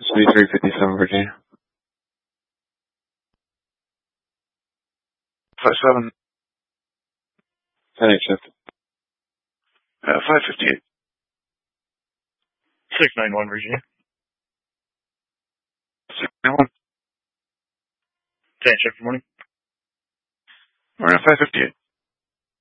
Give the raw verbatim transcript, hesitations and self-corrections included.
three fifty-seven, Virginia. Five seven. ten eight shift. Uh, five fifty-eight. six nine one, Virginia. six nine one. ten shift, good morning. We're at five fifty-eight.